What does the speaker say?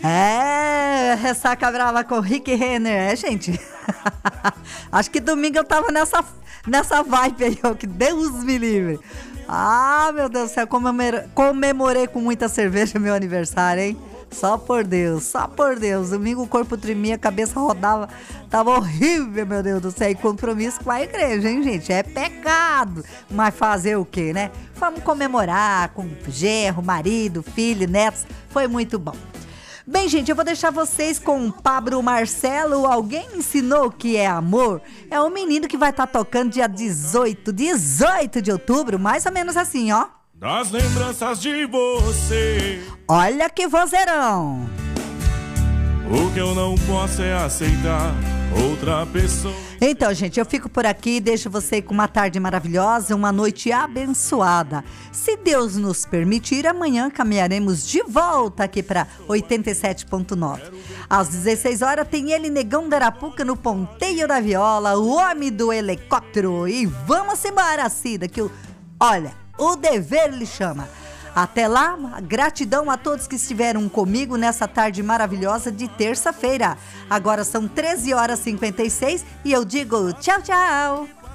É, ressaca brava com o Rick Renner, gente. Acho que domingo eu tava nessa vibe aí, ó, que Deus me livre. Ah, meu Deus do céu, comemorei com muita cerveja meu aniversário, hein? Só por Deus, só por Deus. Domingo o corpo tremia, a cabeça rodava, tava horrível, meu Deus do céu. E compromisso com a igreja, hein, gente? É pecado. Mas fazer o quê, né? Vamos comemorar com genro, marido, filho, netos. Foi muito bom. Bem, gente, eu vou deixar vocês com o Pablo Marcelo. Alguém ensinou o que é amor? É um menino que vai estar tocando dia 18 de outubro, mais ou menos assim, ó. Das lembranças de você. Olha que vozeirão. O que eu não posso é aceitar outra pessoa. Então, gente, eu fico por aqui, deixo você com uma tarde maravilhosa, uma noite abençoada. Se Deus nos permitir, amanhã caminharemos de volta aqui para 87.9. Às 16 horas tem ele, Negão da Arapuca, no ponteio da viola, o homem do helicóptero. E vamos embora, Cida, que olha, o dever lhe chama. Até lá, gratidão a todos que estiveram comigo nessa tarde maravilhosa de terça-feira. Agora são 13h56 e eu digo tchau, tchau.